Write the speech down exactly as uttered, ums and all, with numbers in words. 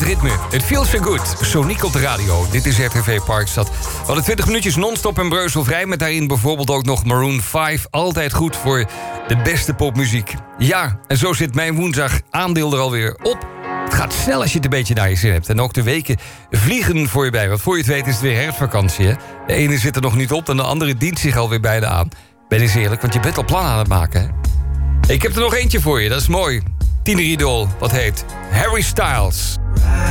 ritme. Het feels so good. Soniek op de radio. Dit is R T V Parkstad. We hadden twintig minuutjes non-stop en breuzelvrij... met daarin bijvoorbeeld ook nog Maroon vijf. Altijd goed voor de beste popmuziek. Ja, en zo zit mijn woensdag aandeel er alweer op. Het gaat snel als je het een beetje naar je zin hebt. En ook de weken vliegen voor je bij. Want voor je het weet is het weer herfstvakantie. Hè? De ene zit er nog niet op en de andere dient zich alweer bijna aan. Ben eens eerlijk, want je bent al plannen aan het maken. Hè? Ik heb er nog eentje voor je, dat is mooi. Tieneridool, wat heet Harry Styles.